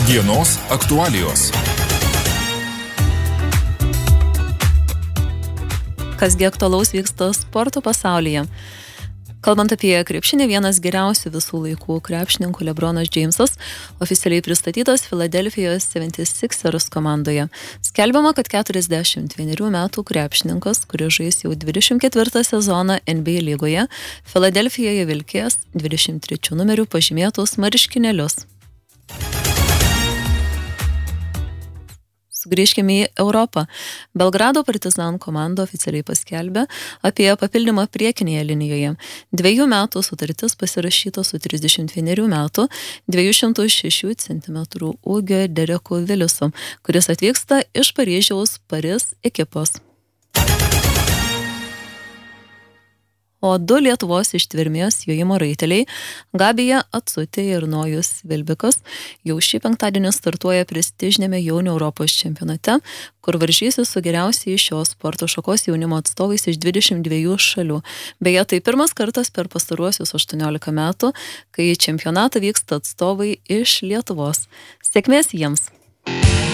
Dienos aktualijos. Kasgi aktualaus vyksta sporto pasaulyje. Kalbant apie krepšinį, vienas geriausių visų laikų krepšininkų LeBronas Jamesas oficialiai pristatytas Philadelphijos 76ers komandoje. Skelbiama, kad 41 metų krepšininkas, kuris žais jau 24 sezoną NBA lygoje, Filadelfijoje vilkės 23 numerių pažymėtus marškinėlius. Sugrįžkime į Europą. Belgrado Partizan komanda oficialiai paskelbė apie papildymą priekinėje linijoje. 2 metų sutartis pasirašyta su 31 metų 206 cm ūgio Dereku Vilisu, kuris atvyksta iš Paryžiaus Paris ekipos. O 2 Lietuvos ištvermės jojimo raiteliai Gabija Atsutė ir Nojus Vilbikas jau šį penktadienį startuoja prestižinėme jaunių Europos čempionate, kur varžysis su geriausiais šios sporto šakos jaunimo atstovais iš 22 šalių. Beje, tai pirmas kartas per pastaruosius 18 metų, kai į čempionatą vyksta atstovai iš Lietuvos. Sėkmės jiems!